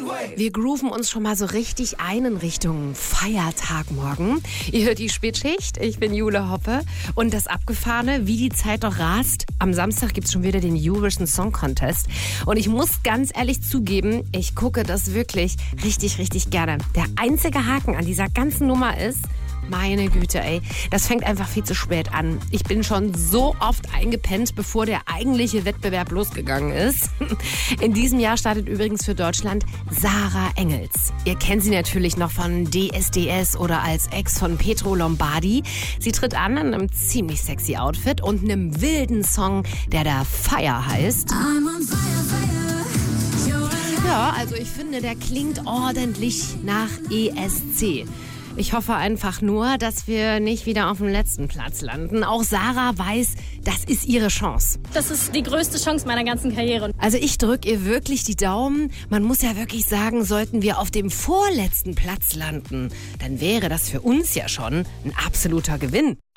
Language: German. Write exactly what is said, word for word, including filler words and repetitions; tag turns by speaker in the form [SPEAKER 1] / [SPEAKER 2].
[SPEAKER 1] Wir grooven uns schon mal so richtig ein in Richtung Feiertag morgen. Ihr hört die Spätschicht, ich bin Jule Hoppe. Und das Abgefahrene, wie die Zeit doch rast. Am Samstag gibt's schon wieder den Eurovision Song Contest. Und ich muss ganz ehrlich zugeben, ich gucke das wirklich richtig, richtig gerne. Der einzige Haken an dieser ganzen Nummer ist, meine Güte, ey, das fängt einfach viel zu spät an. Ich bin schon so oft eingepennt, bevor der eigentliche Wettbewerb losgegangen ist. In diesem Jahr startet übrigens für Deutschland Sarah Engels. Ihr kennt sie natürlich noch von D S D S oder als Ex von Pietro Lombardi. Sie tritt an in einem ziemlich sexy Outfit und einem wilden Song, der da Fire heißt. Ja, also ich finde, der klingt ordentlich nach E S C. Ich hoffe einfach nur, dass wir nicht wieder auf dem letzten Platz landen. Auch Sarah weiß, das ist ihre Chance.
[SPEAKER 2] Das ist die größte Chance meiner ganzen Karriere.
[SPEAKER 1] Also ich drücke ihr wirklich die Daumen. Man muss ja wirklich sagen, sollten wir auf dem vorletzten Platz landen, dann wäre das für uns ja schon ein absoluter Gewinn.